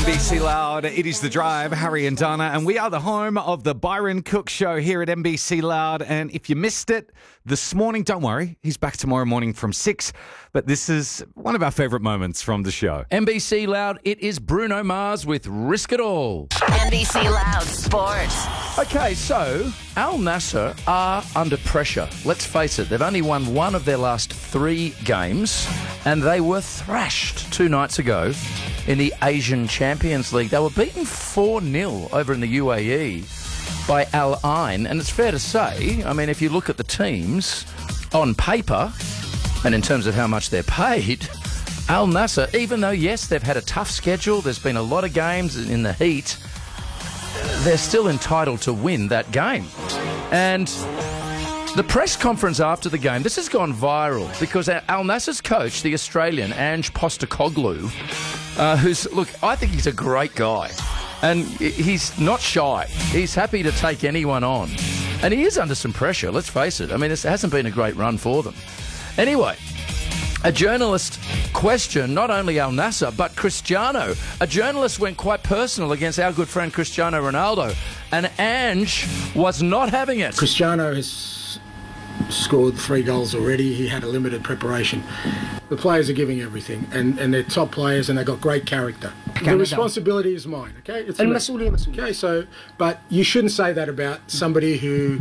NBC Loud, it is The Drive, Harry and Dana, and we are the home of the Byron Cook Show here at NBC Loud. And if you missed it this morning, don't worry, he's back tomorrow morning from 6. But this is one of our favourite moments from the show. NBC Loud, it is Bruno Mars with Risk It All. NBC Loud Sports. Okay, so Al Nassr are under pressure. Let's face it, they've only won one of their last 3 games, and they were thrashed 2 nights ago in the Asian Champions League. They were beaten 4-0 over in the UAE by Al Ain, and it's fair to say, I mean, if you look at the teams on paper and in terms of how much they're paid, Al Nassr, even though, yes, they've had a tough schedule, there's been a lot of games in the heat, they're still entitled to win that game. And the press conference after the game, this has gone viral because Al Nassr's coach, the Australian, Ange Postecoglou, look, I think he's a great guy. And he's not shy. He's happy to take anyone on. And he is under some pressure, let's face it. I mean, it hasn't been a great run for them. Anyway, a journalist questioned not only Al Nassr, but Cristiano. A journalist went quite personal against our good friend Cristiano Ronaldo. And Ange was not having it. Cristiano has scored 3 goals already. He had a limited preparation. The players are giving everything, and they're top players, and they've got great character. The responsibility is mine, okay? It's okay, so, but you shouldn't say that about somebody who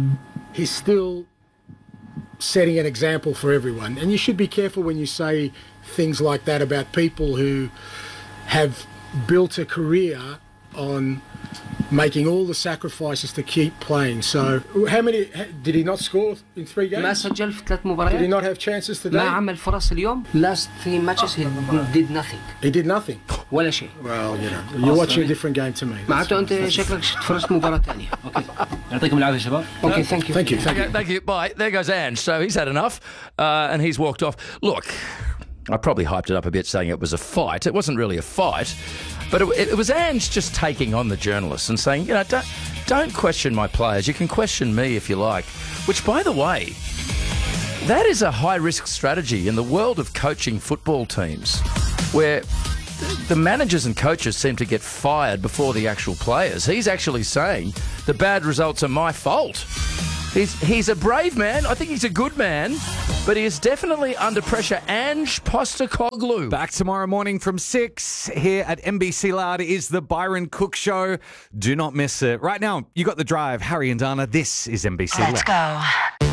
is still setting an example for everyone. And you should be careful when you say things like that about people who have built a career on making all the sacrifices to keep playing. So how many did he not score in 3 games? ما سجل في 3 مباريات. Did he not have chances today? ما عمل فرص اليوم. Last 3 matches he did nothing. He did nothing. ولا شيء. Well, you know, you're watching a different game to me. معناته أنت شكلك فرص مباراة ثانية. Okay. يعطيكم العافية شباب. Okay, thank you. Thank you. Okay, thank you. Bye. There goes Ange. So he's had enough, and he's walked off. Look, I probably hyped it up a bit saying it was a fight. It wasn't really a fight, but it was Ange just taking on the journalists and saying, you know, don't question my players. You can question me if you like. Which, by the way, that is a high-risk strategy in the world of coaching football teams, where the managers and coaches seem to get fired before the actual players. He's actually saying the bad results are my fault. He's a brave man. I think he's a good man, but he is definitely under pressure. Ange Postecoglou. Back tomorrow morning from 6 here at NBC Loud is the Byron Cook Show. Do not miss it. Right now, you got The Drive, Harry and Dana. This is NBC Loud. Let's go.